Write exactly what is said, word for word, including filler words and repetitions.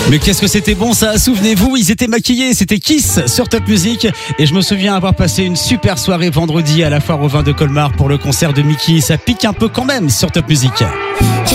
Mais qu'est-ce que c'était bon ça, souvenez-vous, ils étaient maquillés, c'était Kiss sur Top Music. Et je me souviens avoir passé une super soirée vendredi à la foire au vin de Colmar pour le concert de Mickey. Ça pique un peu quand même sur Top Music.